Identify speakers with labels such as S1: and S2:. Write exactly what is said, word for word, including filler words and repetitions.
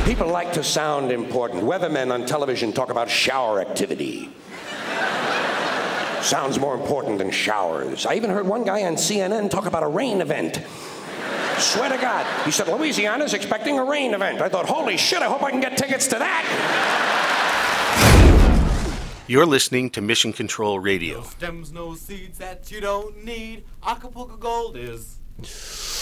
S1: People like to sound important. Weathermen on television talk about shower activity. Sounds more important than showers. I even heard one guy on C N N talk about a rain event. Swear to God. He said, Louisiana's expecting a rain event. I thought, holy shit, I hope I can get tickets to that.
S2: You're listening to Mission Control Radio.
S3: No stems, no seeds that you don't need. Acapulco Gold is...